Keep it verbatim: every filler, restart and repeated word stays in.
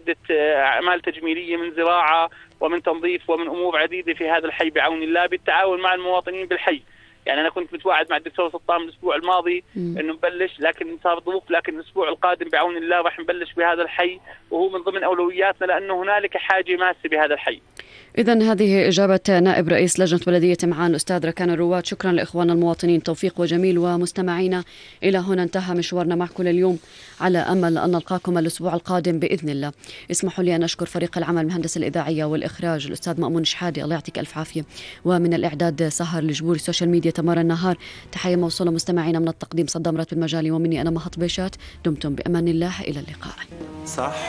عدة أعمال تجميلية من زراعة ومن تنظيف ومن أمور عديدة في هذا الحي بعون الله بالتعاون مع المواطنين بالحي. يعني أنا كنت متواعد مع الدكتور سلطان الأسبوع الماضي إنه نبلش، لكن صار ظروف، لكن الأسبوع القادم بعون الله راح نبلش بهذا الحي، وهو من ضمن أولوياتنا لأنه هنالك حاجة ماسة بهذا الحي. إذن هذه إجابة نائب رئيس لجنة بلدية معان الأستاذ ركان الرواد. شكرا لإخواننا المواطنين، توفيق وجميل. ومستمعينا إلى هنا انتهى مشوارنا معكم اليوم، على أمل أن نلقاكم الأسبوع القادم بإذن الله. اسمحوا لي أن أشكر فريق العمل من الهندسة الإذاعية والإخراج الأستاذ مأمون شحادي، الله يعطيك ألف عافية، ومن الإعداد سهر الجبوري، السوشيال ميديا تمر النهار. تحية موصولة مستمعينا من التقديم صدام راتب المجالي، ومني أنا مهط بيشات. دمتم بأمان الله، إلى اللقاء. صح.